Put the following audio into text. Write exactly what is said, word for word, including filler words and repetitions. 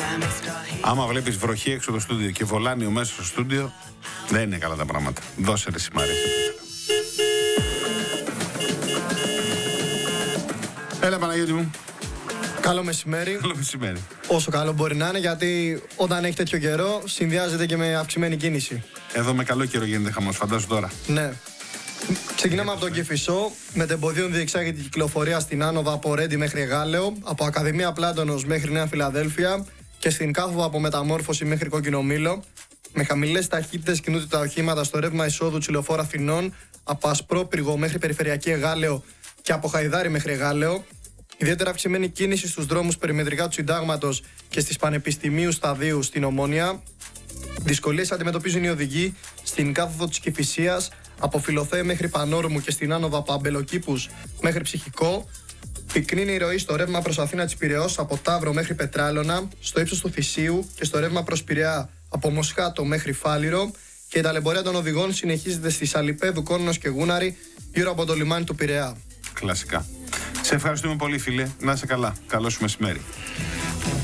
Άμα βλέπεις βροχή έξω το στούντιο και βολάνιο μέσα στο στούντιο, δεν είναι καλά τα πράγματα. Δώσε ρε σημάρι. Έλα Παναγιώτη μου. Καλό μεσημέρι. Καλό μεσημέρι. Όσο καλό μπορεί να είναι, γιατί όταν έχει τέτοιο καιρό συνδυάζεται και με αυξημένη κίνηση. Εδώ με καλό καιρό γίνεται χαμός, φαντάζομαι τώρα. Ναι. Ξεκινάμε από τον Κηφισό. Μετεμποδίων διεξάγεται η κυκλοφορία στην άνοδο από Ρέντι μέχρι Γάλεο, από Ακαδημία Πλάτωνος μέχρι Νέα Φιλαδέλφια και στην κάθοδο από Μεταμόρφωση μέχρι Κόκκινο Μήλο. Με χαμηλές ταχύτητες κινούνται τα οχήματα στο ρεύμα εισόδου του Λεωφόρου Αθηνών, από Ασπρόπυργο μέχρι Περιφερειακή Εγάλεο και από Χαϊδάρι μέχρι Γάλεο. Ιδιαίτερα αυξημένη κίνηση στους δρόμους περιμετρικά του Συντάγματος και στις Πανεπιστημίου Σταδίου στην Ομόνια. Δυσκολίες αντιμετωπίζουν οι οδηγοί στην κάθοδο της Κηφισίας, από Φιλοθέη μέχρι Πανόρμου και στην άνοδο από Αμπελοκήπους μέχρι Ψυχικό. Πυκνή η ροή στο ρεύμα προς Αθήνα της Πειραιώς από Ταύρο μέχρι Πετράλωνα, στο ύψος του Θησίου και στο ρεύμα προς Πειραιά από Μοσχάτο μέχρι Φάληρο. Και η ταλαιπωρία των οδηγών συνεχίζεται στη Σαλιπέδου, Κόνος και Γούναρη, γύρω από το λιμάνι του Πειραιά. Κλασικά. Σε ευχαριστούμε πολύ, φίλε. Να είσαι καλά. Καλό σου μεσημέρι.